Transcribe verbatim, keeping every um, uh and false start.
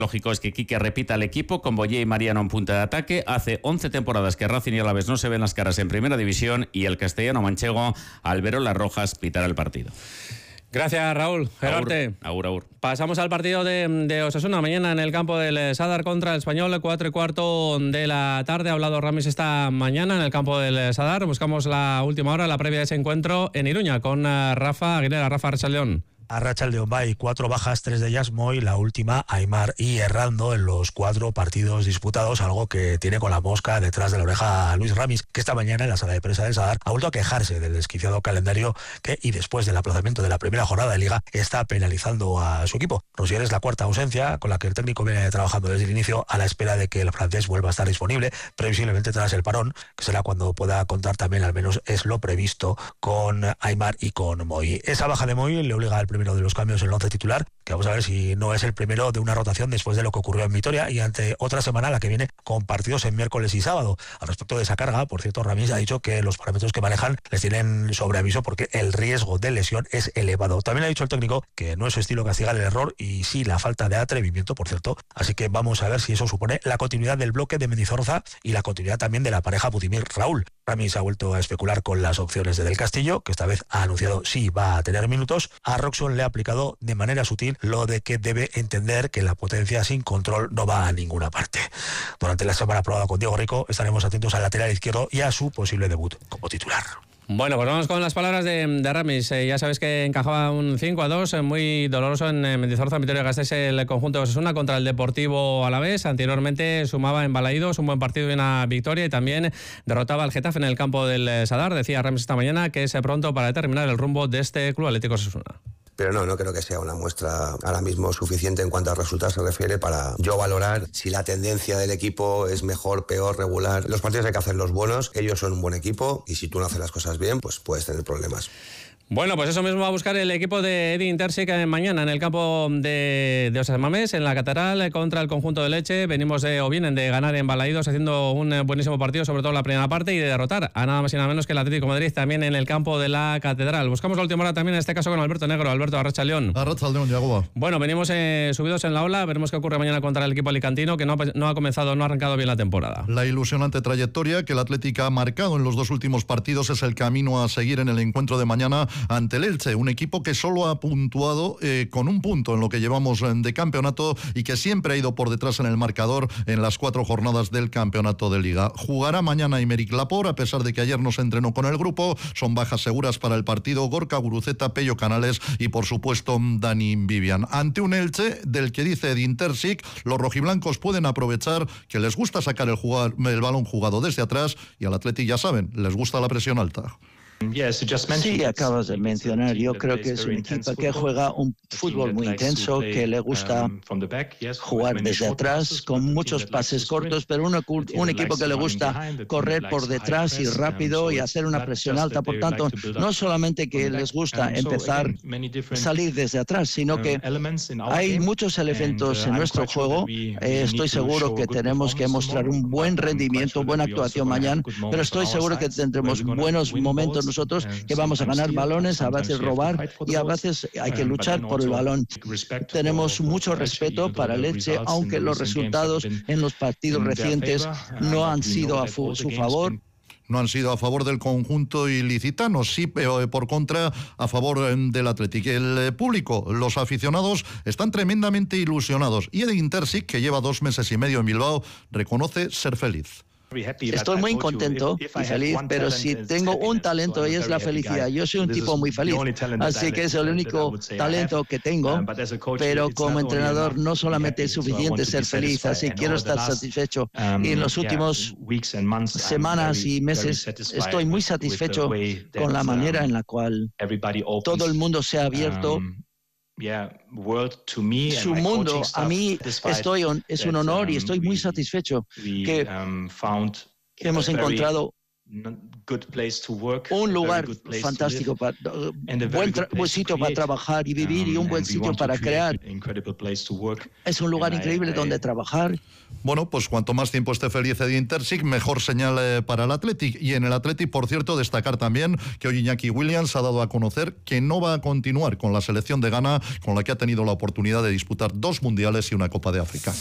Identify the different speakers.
Speaker 1: Lógico es que Quique repita el equipo con Boyé y Mariano en punta de ataque. Hace once temporadas que Racing y Alavés no se ven las caras en primera división y el castellano manchego Alberola Rojas pitará el partido.
Speaker 2: Gracias, Raúl. Gerarte.
Speaker 1: Aur, aur, aur.
Speaker 2: Pasamos al partido de, de Osasuna. Mañana en el campo del Sadar contra el Español, cuatro y cuarto de la tarde. Ha hablado Ramis esta mañana en el campo del Sadar. Buscamos la última hora, la previa de ese encuentro en Iruña con Rafa Aguilera. Rafa Arrachaldeón.
Speaker 3: Arrachaldeón Bay, cuatro bajas, tres de ellas Moy, la última Aimar y Errando en los cuatro partidos disputados, algo que tiene con la mosca detrás de la oreja a Luis Ramis, que esta mañana en la sala de prensa del Sadar ha vuelto a quejarse del desquiciado calendario que, y después del aplazamiento de la primera jornada de Liga, está penalizando a su equipo. Rosier es la cuarta ausencia con la que el técnico viene trabajando desde el inicio a la espera de que el francés vuelva a estar disponible, previsiblemente tras el parón, que será cuando pueda contar también, al menos es lo previsto, con Aimar y con Moy. Esa baja de Moy le obliga al primero de los cambios en el once titular, que vamos a ver si no es el primero de una rotación después de lo que ocurrió en Vitoria y ante otra semana la que viene con partidos en miércoles y sábado. Al respecto de esa carga, por cierto, Ramis ha dicho que los parámetros que manejan les tienen sobre aviso porque el riesgo de lesión es elevado. También ha dicho el técnico que no es su estilo castigar el error y sí la falta de atrevimiento, por cierto, así que vamos a ver si eso supone la continuidad del bloque de Mendizorroza y la continuidad también de la pareja Putimir-Raúl. Ramis ha vuelto a especular con las opciones de Del Castillo, que esta vez ha anunciado sí va a tener minutos. A Roxon le ha aplicado de manera sutil lo de que debe entender que la potencia sin control no va a ninguna parte. Durante la semana probada con Diego Rico estaremos atentos al lateral izquierdo y a su posible debut como titular.
Speaker 2: Bueno, pues vamos con las palabras de, de Ramis. Eh, ya sabes que encajaba un cinco a dos, eh, muy doloroso en eh, Mendizorroza, en Vitoria-Gasteiz, el conjunto de Osasuna contra el Deportivo Alavés. Anteriormente sumaba en Balaídos un buen partido y una victoria y también derrotaba al Getafe en el campo del Sadar. Decía Ramis esta mañana que es pronto para determinar el rumbo de este Club Atlético Osasuna.
Speaker 4: Pero no, no creo que sea una muestra ahora mismo suficiente en cuanto a resultados se refiere para yo valorar si la tendencia del equipo es mejor, peor, regular. Los partidos hay que hacerlos buenos, ellos son un buen equipo y si tú no haces las cosas bien, pues puedes tener problemas.
Speaker 2: Bueno, pues eso mismo va a buscar el equipo de Edi Intersic mañana en el campo de, de Osas Mamés, en la Catedral, contra el conjunto de Leche. Venimos de, o vienen de ganar en Balaídos, haciendo un buenísimo partido, sobre todo en la primera parte, y de derrotar a nada más y nada menos que el Atlético de Madrid también en el campo de la Catedral. Buscamos la última hora también, en este caso con Alberto Negro. Alberto, Arrachaldeón.
Speaker 5: Arrachaldeón, Yagoba.
Speaker 2: Bueno, venimos eh, subidos en la ola, veremos qué ocurre mañana contra el equipo alicantino, que no, no ha comenzado, no ha arrancado bien la temporada.
Speaker 5: La ilusionante trayectoria que el Atlético ha marcado en los dos últimos partidos es el camino a seguir en el encuentro de mañana ante el Elche. Un equipo que solo ha puntuado eh, con un punto en lo que llevamos de campeonato y que siempre ha ido por detrás en el marcador en las cuatro jornadas del campeonato de Liga. Jugará mañana Aymeric Laporte, a pesar de que ayer no se entrenó con el grupo. Son bajas seguras para el partido Gorka Guruceta, Pello Canales y por supuesto Dani Vivian. Ante un Elche del que dice Edi Intersic, los rojiblancos pueden aprovechar que les gusta sacar el, jugar, el balón jugado desde atrás y al Atleti ya saben, les gusta la presión alta.
Speaker 6: Sí, acabas de mencionar, yo creo que es un equipo que juega un fútbol muy intenso, que le gusta jugar desde atrás con muchos pases cortos, pero un, un equipo que le gusta correr por detrás y rápido y hacer una presión alta. Por tanto, no solamente que les gusta empezar a salir desde atrás, sino que hay muchos elementos en nuestro juego. Eh, estoy seguro que tenemos que mostrar un buen rendimiento, buena actuación mañana, pero estoy seguro que tendremos buenos momentos nosotros, que vamos a ganar balones, a veces robar y a veces hay que luchar por el balón. Tenemos mucho respeto para el Elche, aunque los resultados en los partidos recientes no han sido a su favor.
Speaker 5: No han sido a favor del conjunto ilicitano, sí, pero por contra a favor del Atlético. El público, los aficionados, están tremendamente ilusionados y Edi Intersic, que lleva dos meses y medio en Bilbao, reconoce ser feliz.
Speaker 6: Estoy muy contento y feliz, pero si tengo un talento y es la felicidad. Yo soy un tipo muy feliz, así que es el único talento que tengo, pero como entrenador no solamente es suficiente ser feliz, así que quiero estar satisfecho. Y en los últimos semanas y meses estoy muy satisfecho con la manera en la cual todo el mundo se ha abierto. Su mundo, a mí estoy on, es un honor y estoy muy satisfecho que hemos encontrado un lugar fantástico, para, buen, tra- buen sitio para trabajar y vivir y un buen sitio para crear. Es un lugar increíble donde trabajar.
Speaker 5: Bueno, pues cuanto más tiempo esté feliz Edin Terzic, mejor señal eh, para el Athletic. Y en el Athletic, por cierto, destacar también que hoy Iñaki Williams ha dado a conocer que no va a continuar con la selección de Ghana, con la que ha tenido la oportunidad de disputar dos mundiales y una Copa de África.